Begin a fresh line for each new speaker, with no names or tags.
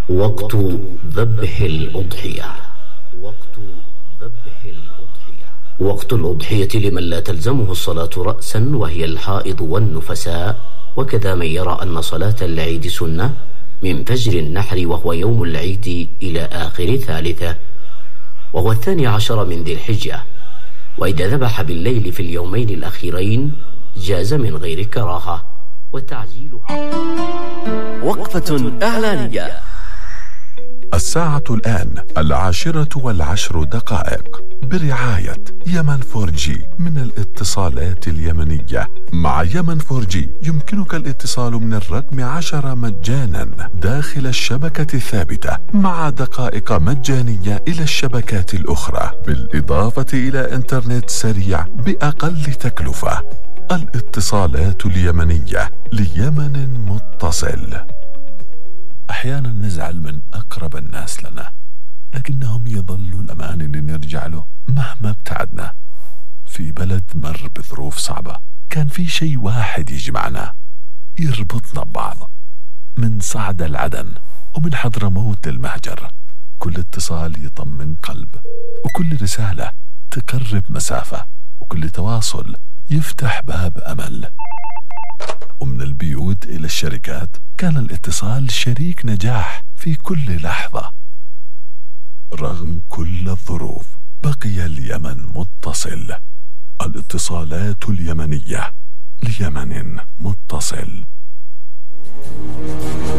وقت ذبح الأضحية. وقت الأضحية لمن لا تلزمه الصلاة رأسا وهي الحائض والنفساء، وكذا من يرى أن صلاة العيد سنة من فجر النحر وهو يوم العيد إلى آخر ثالثة، وهو 12 من ذي الحجة. وإذا ذبح بالليل في اليومين الأخيرين جاز من غير كراهة. وتعجيلها.
وقفة إعلانية.
الساعة الآن 10:10 برعاية يمن 4G من الاتصالات اليمنية. مع يمن 4G يمكنك الاتصال من الرقم 10 مجانا داخل الشبكة الثابتة، مع دقائق مجانية إلى الشبكات الأخرى، بالإضافة إلى إنترنت سريع بأقل تكلفة. الاتصالات اليمنية ليمن متصل. أحيانا نزعل من أقرب الناس لنا، لكنهم يظلوا الأمان اللي نرجع له مهما ابتعدنا. في بلد مر بظروف صعبة كان في شيء واحد يجمعنا، يربطنا ببعض. من صعد العدن ومن حضرموت المهجر، كل اتصال يطمن قلب، وكل رسالة تقرب مسافة، وكل تواصل يفتح باب أمل. ومن البيوت إلى الشركات كان الاتصال شريك نجاح في كل لحظة. رغم كل الظروف بقي اليمن متصل. الاتصالات اليمنية ليمن متصل.